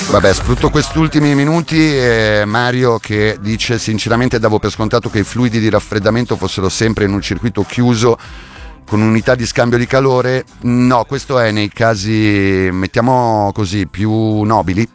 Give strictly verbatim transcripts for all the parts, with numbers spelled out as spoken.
Vabbè, sfrutto questi ultimi minuti. eh, Mario che dice: sinceramente davo per scontato che i fluidi di raffreddamento fossero sempre in un circuito chiuso con unità di scambio di calore. No, questo è nei casi, mettiamo così, più nobili,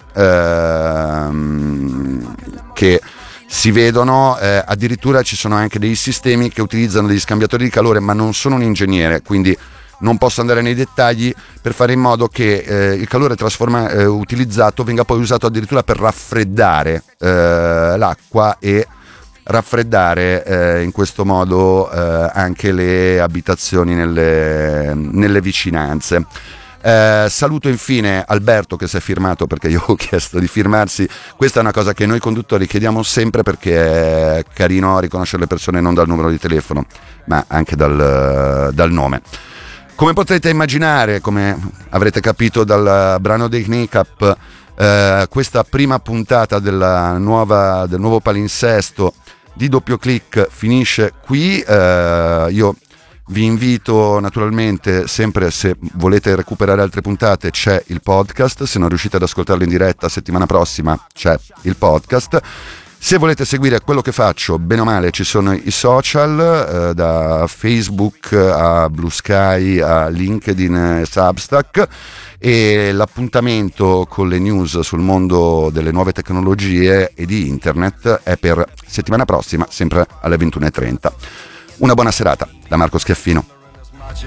ehm, che si vedono. Eh, addirittura ci sono anche dei sistemi che utilizzano degli scambiatori di calore, ma non sono un ingegnere, quindi non posso andare nei dettagli, per fare in modo che eh, il calore trasforma, eh, utilizzato venga poi usato addirittura per raffreddare eh, l'acqua e raffreddare eh, in questo modo eh, anche le abitazioni nelle, nelle vicinanze. Eh, saluto infine Alberto che si è firmato, perché io ho chiesto di firmarsi. Questa è una cosa che noi conduttori chiediamo sempre, perché è carino riconoscere le persone non dal numero di telefono ma anche dal, dal nome. Come potrete immaginare, come avrete capito dal brano dei Kneecap, eh, questa prima puntata della nuova, del nuovo palinsesto di Doppio Click finisce qui. Eh, io vi invito naturalmente sempre, se volete recuperare altre puntate c'è il podcast, se non riuscite ad ascoltarlo in diretta settimana prossima c'è il podcast. Se volete seguire quello che faccio, bene o male ci sono i social, eh, da Facebook a Blue Sky a LinkedIn e Substack, e l'appuntamento con le news sul mondo delle nuove tecnologie e di internet è per settimana prossima, sempre alle ventuno e trenta. Una buona serata da Marco Schiaffino.